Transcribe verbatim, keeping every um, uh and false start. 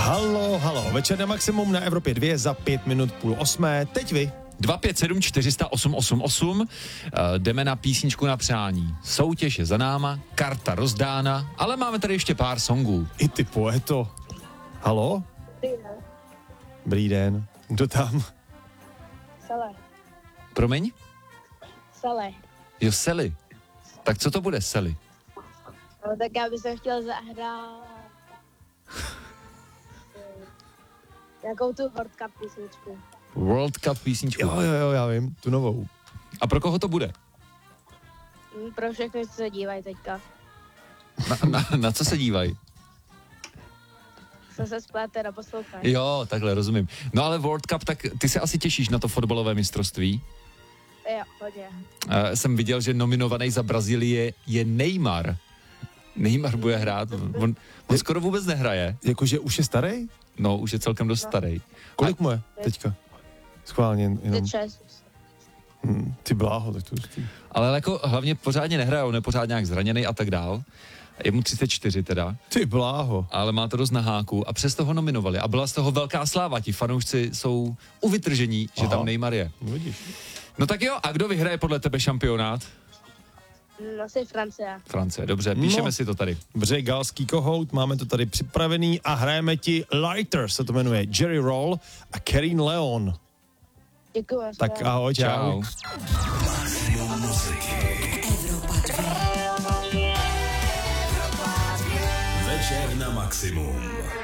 Halo, halo, večer na Maximum na Evropě dva za pět minut půl osmé, teď vy. dva pět sedm čtyři nula osm osm osm, uh, jdeme na písničku na přání. Soutěž je za náma, karta rozdána, ale máme tady ještě pár songů. I ty poeto. Halo? Dobrý den. Dobrý den. Kdo tam? Sele. Promiň? Sele. Jo, Sely. Tak co to bude, Sely? No tak já bych se chtěl zahrát nějakou tu World Cup písničku. World Cup písničku. Jo, jo, jo, já vím, tu novou. A pro koho to bude? Hm, Pro všechny, co se dívají teďka. Na, na, na co se dívají? Co se spléte na poslouchání. Jo, takhle, rozumím. No ale World Cup, tak ty se asi těšíš na to fotbalové mistrovství. Jo, hodně. Uh, jsem viděl, že nominovaný za Brazílii je Neymar. Neymar bude hrát. On, on skoro vůbec nehraje. Jakože už je starý? No, už je celkem dost starý. Kolik mu je teďka? Schválně jenom. Ty šest. Hmm, ty bláho, tak to už ty. Ale jako hlavně pořádně nehraje, on je pořád nějak zraněný a tak dál. Je mu třicet čtyři teda, Ty bláho. ale má to dost na háku a přesto ho nominovali. A byla z toho velká sláva, ti fanoušci jsou u vytržení, že Aha. tam Neymar je. No vidíš. No tak jo, a kdo vyhraje podle tebe šampionát? Hm, Asi Francie. Francie, dobře, píšeme No. si to tady. Dobře, galský kohout, máme to tady připravený a hrajeme ti Lighter, se to jmenuje Jerry Roll a Karin Leon. Děkuji. Tak ahoj, čau. Čau. Maximum muziky. Evropa dva. Večer na Maximum.